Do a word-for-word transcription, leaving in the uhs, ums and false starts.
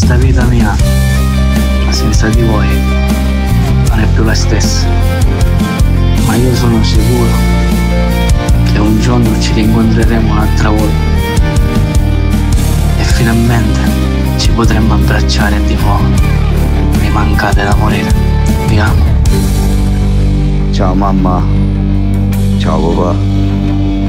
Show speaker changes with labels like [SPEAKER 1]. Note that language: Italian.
[SPEAKER 1] questa vita mia senza di voi non è più la stessa, ma io sono sicuro che un giorno ci rincontreremo un'altra volta e finalmente ci potremmo abbracciare di nuovo. Mi mancate da morire, vi amo.
[SPEAKER 2] Ciao mamma, ciao papà.